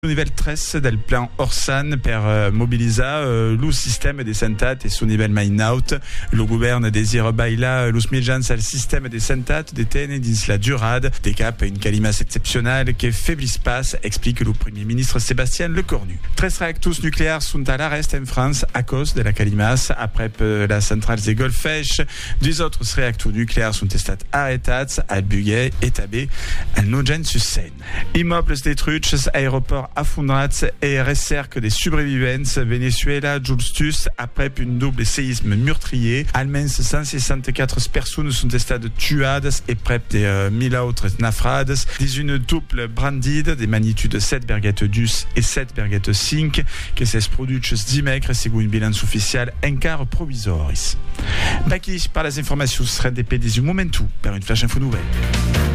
Livello 3 del plan Orsan per mobilizzare lo sistema di sanità e su livello main-out. Lo governo desira baila lo smigians al sistema di sanità de tene dins la durade de cap une calimas exceptionnelle che feblis pas, explique le premier ministre Sébastien Lecornu. 3 reactors nucléaires sont à l'arrêt en France à cause de la calimas. Après la centrale de Golfech, 2 autres reactors nucléaires sont estat arrêtats à Bugey et Tabé, à Nogent-sur-Seine. Immeubles détruits, aéroports affondrats et recerca des survivents. Venezuela, Justus, après un double séisme meurtrier, almens 164 personnes sont estades tuades et près de 1000 autres naufrades, des une double brandide des magnitudes 7,2 et 7,5 que s'est produites dimecres según bilans oficial encara provisoris. D'aquí par les informations rendées des momentu per une flash info nouvelle.